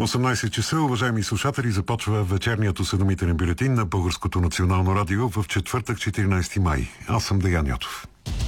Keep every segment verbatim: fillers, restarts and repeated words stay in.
осемнайсет часа, уважаеми слушатели, започва вечерният осведомителен бюлетин на Българското национално радио в четвъртък, четиринайсети май. Аз съм Деян Йотов.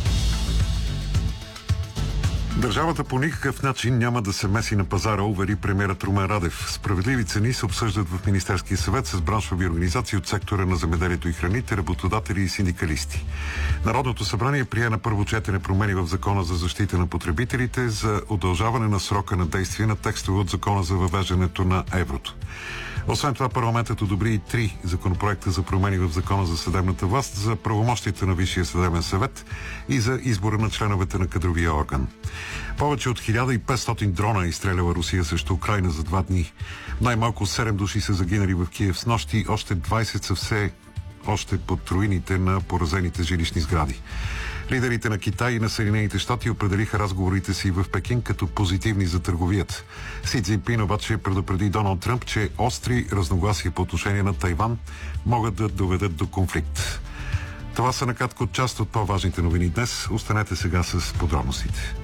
Държавата по никакъв начин няма да се меси на пазара, увери премиерът Румен Радев. Справедливи цени се обсъждат в Министерския съвет с браншови организации от сектора на земеделието и храните, работодатели и синдикалисти. Народното събрание прие на първо четене промени в Закона за защита на потребителите за удължаване на срока на действие на текстове от Закона за въвеждането на еврото. Освен това, парламентът одобри и три законопроекта за промени в Закона за съдебната власт, за правомощията на Висшия съдебен съвет и за избора на членовете на кадровия орган. Повече от хиляда и петстотин дрона изстреляла Русия срещу Украйна за два дни. Най-малко седем души са загинали в Киев с нощи, още двайсет са все още под руините на поразените жилищни сгради. Лидерите на Китай и на Съединените щати определиха разговорите си в Пекин като позитивни за търговията. Си Цзинпин обаче предупреди Доналд Тръмп, че остри разногласия по отношение на Тайван могат да доведат до конфликт. Това са накратко част от по-важните новини днес. Останете сега с подробностите.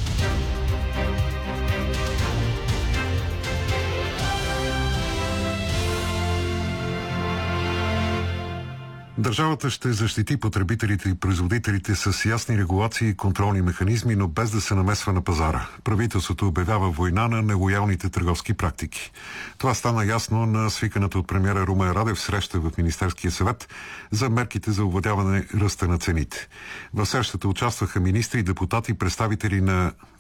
Държавата ще защити потребителите и производителите с ясни регулации и контролни механизми, но без да се намесва на пазара. Правителството обявява война на нелоялните търговски практики. Това стана ясно на свиканата от премиера Румен Радев среща в Министерския съвет за мерките за овладяване ръста на цените. В срещата участваха министри, депутати, представители на